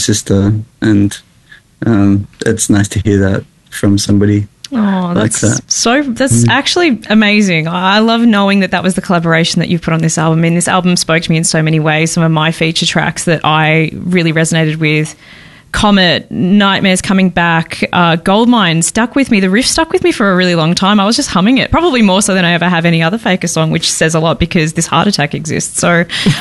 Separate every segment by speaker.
Speaker 1: sister, and it's nice to hear that from somebody.
Speaker 2: Oh, that's
Speaker 1: like that.
Speaker 2: That's actually amazing. I love knowing that was the collaboration that you've put on this album. I mean, this album spoke to me in so many ways. Some of my feature tracks that I really resonated with, Comet, Nightmares Coming Back, Goldmine stuck with me. The riff stuck with me for a really long time. I was just humming it, probably more so than I ever have any other Faker song, which says a lot because this heart attack exists. So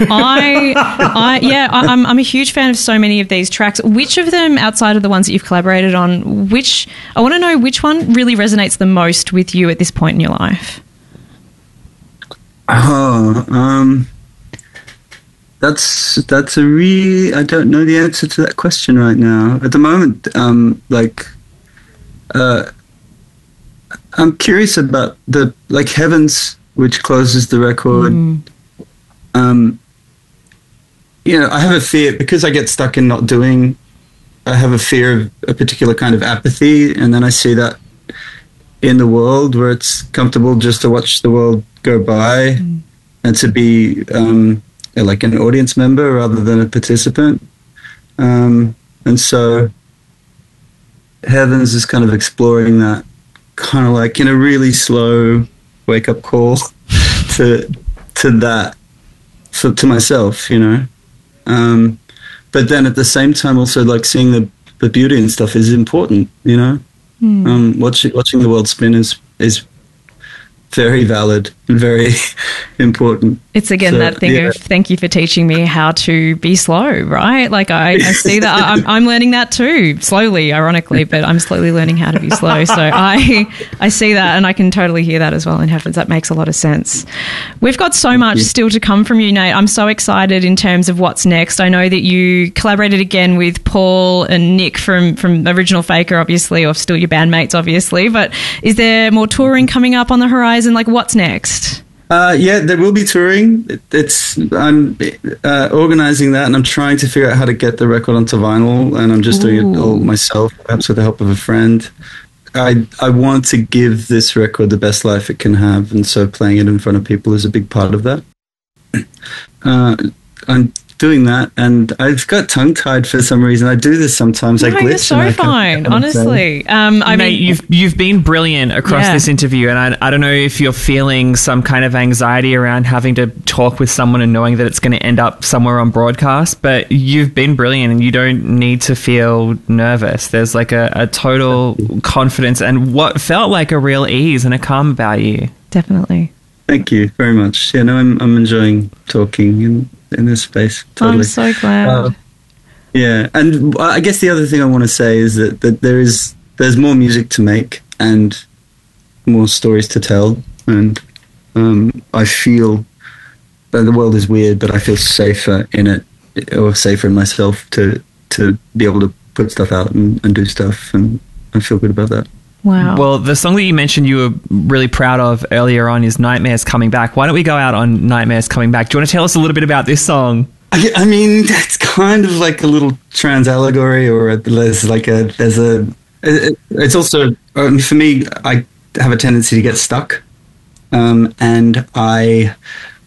Speaker 2: I'm a huge fan of so many of these tracks. Which of them, outside of the ones that you've collaborated on, I want to know which one really resonates the most with you at this point in your life?
Speaker 1: That's a really, I don't know the answer to that question right now. At the moment, I'm curious about Heavens, which closes the record. I have a fear, because I get stuck in not doing, I have a fear of a particular kind of apathy, and then I see that in the world where it's comfortable just to watch the world go by and to be like an audience member rather than a participant. And so Heavens is kind of exploring that, kind of like in a really slow wake-up call to that, to myself, but then at the same time also like seeing the beauty and stuff is important, watching the world spin is very valid and very important.
Speaker 2: It's again that thing of thank you for teaching me how to be slow, right? Like I see that I'm learning that too, slowly, ironically, but I'm slowly learning how to be slow. So I see that, and I can totally hear that as well in Heavens. That makes a lot of sense. We've got so much still to come from you, Nate. I'm so excited in terms of what's next. I know that you collaborated again with Paul and Nick from Original Faker, obviously, or still your bandmates, obviously, but is there more touring coming up on the horizon? Like, what's next?
Speaker 1: There will be touring. I'm organising that, and I'm trying to figure out how to get the record onto vinyl, and I'm just doing it all myself, perhaps with the help of a friend. I want to give this record the best life it can have, and so playing it in front of people is a big part of that. I'm doing that, and I've got tongue-tied for some reason. I do this sometimes. I glitch.
Speaker 2: You're so fine, honestly.
Speaker 3: Mate, you've been brilliant across this interview, and I don't know if you're feeling some kind of anxiety around having to talk with someone and knowing that it's going to end up somewhere on broadcast, but you've been brilliant, and you don't need to feel nervous. There's like a total confidence and what felt like a real ease and a calm about you.
Speaker 2: Definitely.
Speaker 1: Thank you very much. Yeah, no, I'm enjoying talking in this space. Totally.
Speaker 2: I'm so glad.
Speaker 1: And I guess the other thing I want to say is that there's more music to make and more stories to tell, and I feel that the world is weird, but I feel safer in it, or safer in myself to be able to put stuff out and do stuff, and I feel good about that.
Speaker 2: Wow.
Speaker 3: Well, the song that you mentioned you were really proud of earlier on is Nightmares Coming Back. Why don't we go out on Nightmares Coming Back? Do you want to tell us a little bit about this song?
Speaker 1: I mean, it's kind of like a little trans allegory, or it's also, for me, I have a tendency to get stuck. And I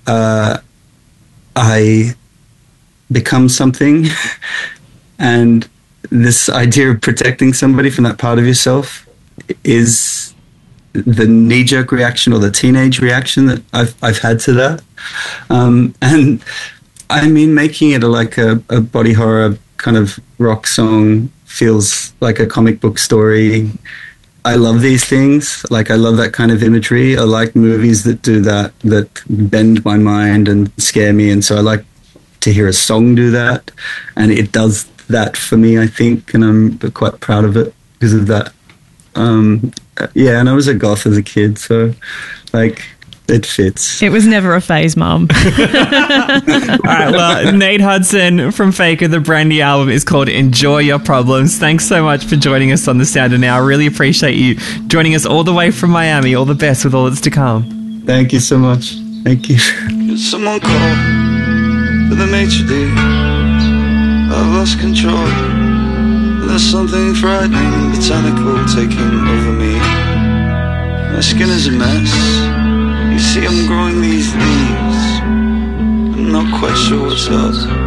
Speaker 1: become something. And this idea of protecting somebody from that part of yourself is the knee-jerk reaction, or the teenage reaction that I've had to that, and I mean, making it like a body horror kind of rock song feels like a comic book story. I love these things. Like, I love that kind of imagery. I like movies that do that bend my mind and scare me, and so I like to hear a song do that, and it does that for me, I think, and I'm quite proud of it because of that. And I was a goth as a kid, so like it fits.
Speaker 2: It was never a phase, Mum.
Speaker 3: All right, well, Nate Hudson from Faker, the brand new album is called Enjoy Your Problems. Thanks so much for joining us on The Sounder Now. I really appreciate you joining us all the way from Miami. All the best with all that's to come.
Speaker 1: Thank you so much. Thank you.
Speaker 4: Someone called for the maitre d'. I've lost control. There's something frightening, botanical taking over me. My skin is a mess. You see I'm growing these leaves. I'm not quite sure what's up.